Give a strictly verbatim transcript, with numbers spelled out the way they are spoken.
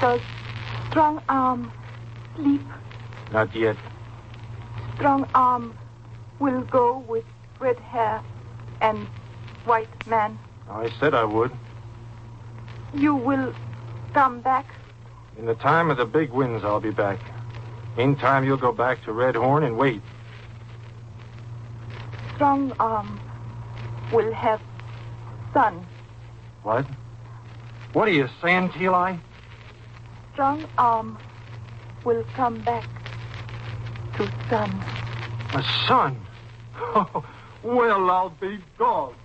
Does Strong Arm sleep? Not yet. Strong Arm will go with red hair and white man. I said I would. You will come back? In the time of the big winds, I'll be back. Meantime, you'll go back to Red Horn and wait. Strong Arm will have son. What? What are you saying, Eli? Strong Arm will come back to son. A son? Oh, well, I'll be dogged.